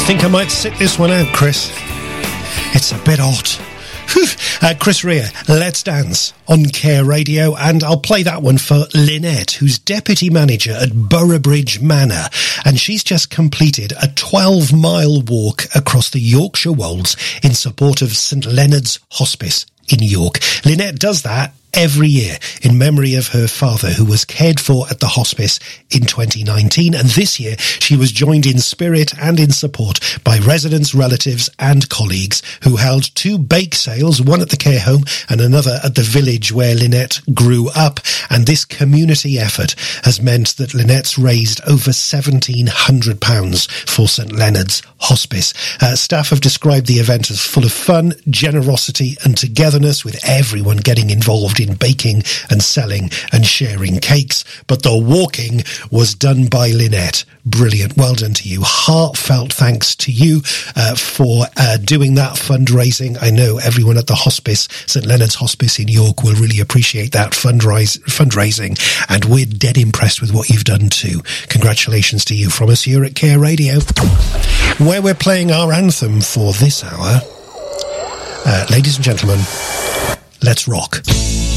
Think I might sit this one out, Chris. It's a bit hot. Chris Rea, Let's Dance on Care Radio, and I'll play that one for Lynette, who's deputy manager at Boroughbridge Manor, and she's just completed a 12-mile walk across the Yorkshire Wolds in support of St Leonard's Hospice in York. Lynette does that every year in memory of her father, who was cared for at the hospice in 2019. And this year, she was joined in spirit and in support by residents, relatives and colleagues who held 2 bake sales, one at the care home and another at the village where Lynette grew up. And this community effort has meant that Lynette's raised over £1,700 for St Leonard's Hospice. Staff have described the event as full of fun, generosity and togetherness, with everyone getting involved in baking and selling and sharing cakes. But the walking was done by Lynette. Brilliant. Well done to you. Heartfelt thanks to you for doing that fundraising. I know everyone at the hospice, St Leonard's Hospice in York, will really appreciate that fundraising, and we're dead impressed with what you've done too. Congratulations to you from us here at Care Radio, where we're playing our anthem for this hour. Ladies and gentlemen, let's rock.